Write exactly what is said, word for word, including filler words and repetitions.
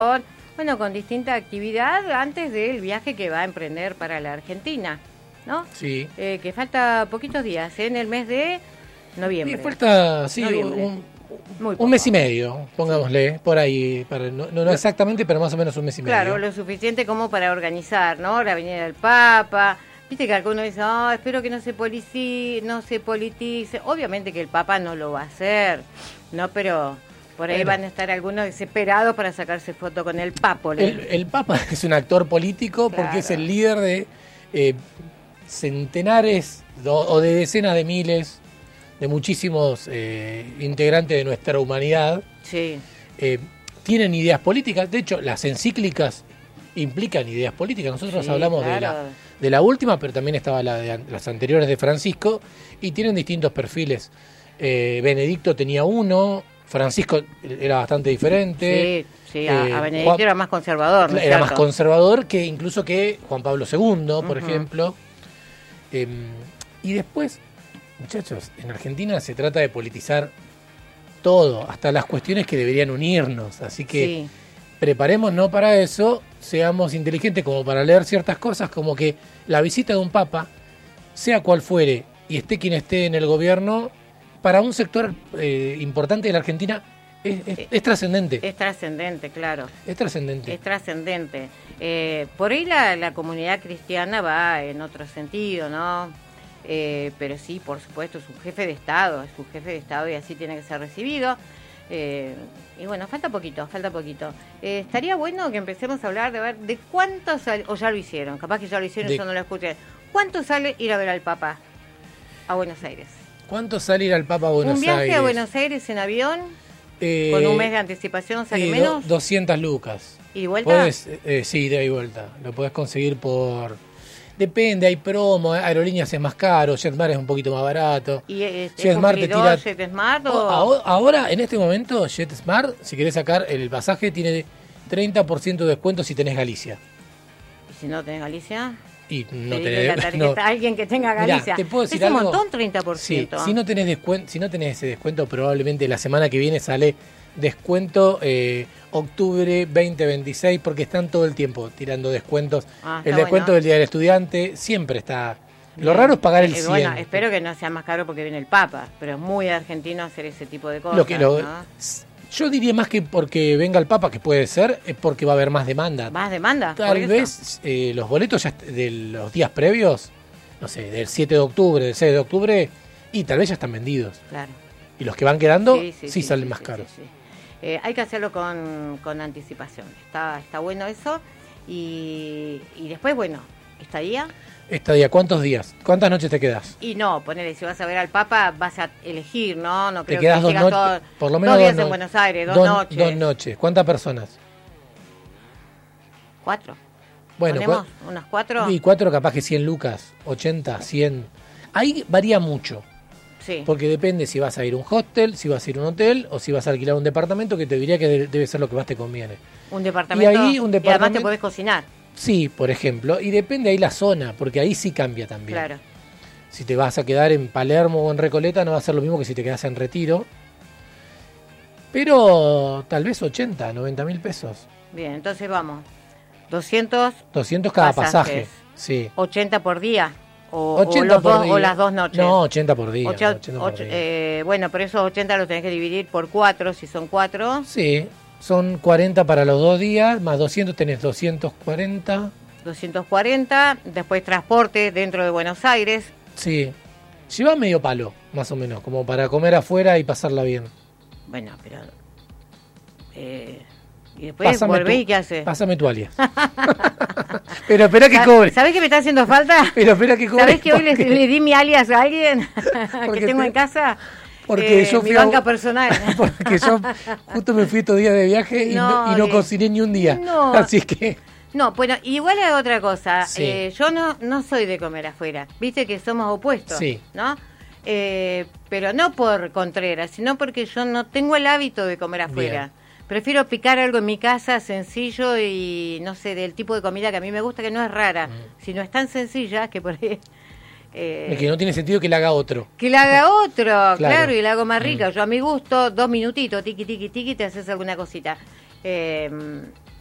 bueno, con distinta actividad antes del viaje que va a emprender para la Argentina, ¿no? Sí. Eh, que falta poquitos días, ¿eh? En el mes de noviembre. Sí, falta, sí, Noviembre. un, Muy un poco. mes y medio, pongámosle, por ahí, para, no, no exactamente, pero más o menos un mes y medio. Claro, lo suficiente como para organizar, ¿no? La venida del Papa. Viste que alguno dice, oh, espero que no se polici, no se politice. Obviamente que el Papa no lo va a hacer, ¿no? Pero por ahí Bueno. van a estar algunos desesperados para sacarse foto con el Papo. El, el Papa es un actor político porque Claro. es el líder de eh, centenares do, o de decenas de miles de muchísimos eh, integrantes de nuestra humanidad. Sí. Eh, tienen ideas políticas, de hecho las encíclicas implican ideas políticas. Nosotros Sí, hablamos claro. de la de la última, pero también estaba la de an- las anteriores de Francisco y tienen distintos perfiles. Eh, Benedicto tenía uno, Francisco era bastante diferente. Sí, sí, a, Eh, a Benedicto Juan- era más conservador, ¿no es Era más cierto? conservador que incluso que Juan Pablo segundo, por Ujú. ejemplo. Eh, y después, muchachos, en Argentina se trata de politizar todo, hasta las cuestiones que deberían unirnos. Así que Sí. preparémonos para eso, seamos inteligentes como para leer ciertas cosas, como que la visita de un papa, sea cual fuere, y esté quien esté en el gobierno, para un sector eh, importante de la Argentina es, es- es trascendente. Es trascendente, claro. Es trascendente. Es trascendente. Eh, por ahí la, la comunidad cristiana va en otro sentido, ¿no? Eh, pero sí, por supuesto, es un jefe de Estado, es un jefe de Estado y así tiene que ser recibido. Eh, y bueno, falta poquito, falta poquito. Eh, estaría bueno que empecemos a hablar de ver de cuánto sale, o ya lo hicieron, capaz que ya lo hicieron y De- yo no lo escuché. ¿Cuánto sale ir a ver al Papa a Buenos Aires? ¿Cuánto sale ir al Papa a Buenos un viaje Aires? a Buenos Aires en avión, Eh, con un mes de anticipación, sale eh, do- menos. doscientas lucas. ¿Y vuelta? Podés, eh, sí, de ahí y vuelta. Lo podés conseguir por... Depende, hay promo, Aerolíneas es más caro, JetSmart es un poquito más barato. ¿Y es, es JetSmart te cumplidor tira- JetSmart o...? O- aho- Ahora, en este momento, JetSmart, si querés sacar el pasaje, tiene treinta por ciento de descuento si tenés Galicia. ¿Y si no tenés Galicia? Y no Pedile tenés... la tarjeta no. a alguien que tenga Mirá, Galicia. ¿te puedo decir es un algo? montón, treinta por Sí, ciento. si no tenés descuento, si no tenés ese descuento, probablemente la semana que viene sale descuento eh, octubre veinte veintiséis, porque están todo el tiempo tirando descuentos. Ah, el está descuento bueno. del Día del Estudiante siempre está. Lo Bien. raro es pagar el Eh, cien. Bueno, espero que no sea más caro porque viene el Papa, pero es muy argentino hacer ese tipo de cosas, Lo que lo- ¿no? Yo diría más que porque venga el Papa, que puede ser, es porque va a haber más demanda. ¿Más demanda? Tal por eso. vez eh, los boletos ya est- de los días previos, no sé, del siete de octubre, del seis de octubre, y tal vez ya están vendidos. Claro. Y los que van quedando sí, salen sí, más sí, caros. sí, sí. Eh, hay que hacerlo con, con anticipación. Está, está bueno eso. Y, y después, bueno, estadía. Estadía, ¿cuántos días? ¿Cuántas noches te quedas? Y no, ponele, si vas a ver al Papa, vas a elegir, ¿no? No Te creo quedas que dos sigas noches, todo- por lo menos dos días dos en no- Buenos Aires, dos, dos- noches. Dos noches. ¿Cuántas personas? Cuatro. Bueno, ¿Ponemos cua- unas cuatro? y cuatro capaz que cien lucas, ochenta, cien. Ahí varía mucho, Sí. porque depende si vas a ir a un hostel, si vas a ir a un hotel o si vas a alquilar un departamento, que te diría que de- debe ser lo que más te conviene. Un departamento. Y ahí un Y además departamento- te podés cocinar. Sí, por ejemplo, y depende ahí la zona, porque ahí sí cambia también. Claro. Si te vas a quedar en Palermo o en Recoleta no va a ser lo mismo que si te quedas en Retiro. Pero tal vez ochenta, noventa mil pesos. Bien, entonces vamos. doscientos, doscientos cada Pasajes. pasaje. Sí. ochenta por día. O, o ochenta los por dos- día. o las dos noches. No, ochenta por día. Ocho- ochenta por ocho- día. eh, bueno, pero esos ochenta los tenés que dividir por cuatro, si son cuatro. Sí, son cuarenta para los dos días, más doscientos tenés doscientos cuarenta. doscientos cuarenta, después transporte dentro de Buenos Aires. Sí. Lleva medio palo, más o menos, como para comer afuera y pasarla bien. Bueno, pero... eh, y después Pásame volvés tu- y ¿qué haces? Pásame tu alias. Pero espera que cobre. ¿Sabés que me está haciendo falta? Pero espera que cobre. ¿Sabés que hoy le, porque- le di mi alias a alguien Porque que tengo te- en casa? Porque Eh, yo mi fui a- banca personal. Porque yo justo me fui estos días de viaje y no, No, y no de- cociné ni un día. No. Así que... No, bueno, igual es otra cosa. Sí. Eh, yo no, no soy de comer afuera. Viste que somos opuestos, Sí. ¿no? Eh, pero no por Contreras, sino porque yo no tengo el hábito de comer afuera. Bien. Prefiero picar algo en mi casa sencillo y no sé, del tipo de comida que a mí me gusta, que no es rara, Mm. sino es tan sencilla que por ahí... eh, Es que no tiene sentido que la haga otro. que la haga otro, claro, y la hago más Mm. rica. Yo a mi gusto, dos minutitos, tiqui, tiqui, tiqui, te haces alguna cosita. Eh,